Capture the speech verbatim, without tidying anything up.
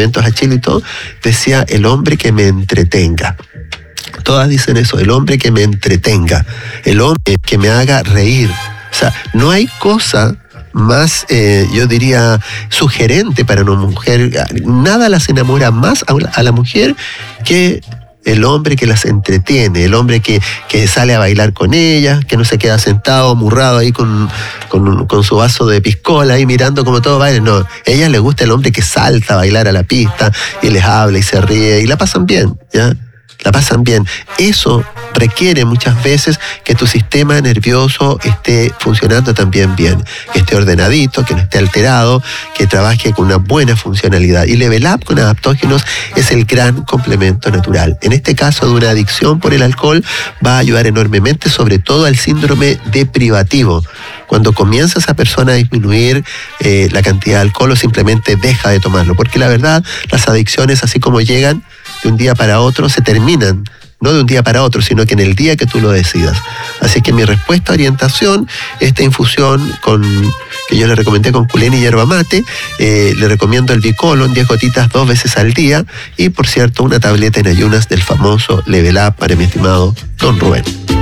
medicamentos a Chile y todo, decía el hombre que me entretenga. Todas dicen eso, el hombre que me entretenga, el hombre que me haga reír. O sea, no hay cosa más, eh, yo diría, sugerente para una mujer. Nada las enamora más a la mujer que el hombre que las entretiene, el hombre que, que sale a bailar con ellas, que no se queda sentado, amurrado ahí con, con, con su vaso de piscola ahí mirando como todo baile. No, a ellas les gusta el hombre que salta a bailar a la pista y les habla y se ríe y la pasan bien, ¿ya? La pasan bien. Eso requiere muchas veces que tu sistema nervioso esté funcionando también bien, que esté ordenadito, que no esté alterado, que trabaje con una buena funcionalidad. Y Level Up con adaptógenos es el gran complemento natural. En este caso de una adicción por el alcohol va a ayudar enormemente, sobre todo al síndrome deprivativo. Cuando comienza esa persona a disminuir eh, la cantidad de alcohol o simplemente deja de tomarlo. Porque la verdad, las adicciones, así como llegan de un día para otro, se terminan, no de un día para otro, sino que en el día que tú lo decidas. Así que mi respuesta a orientación, esta infusión con, que yo le recomendé con culena y yerba mate, eh, le recomiendo el Bicolon, diez gotitas dos veces al día, y por cierto, una tableta en ayunas del famoso Level Up para mi estimado don Rubén.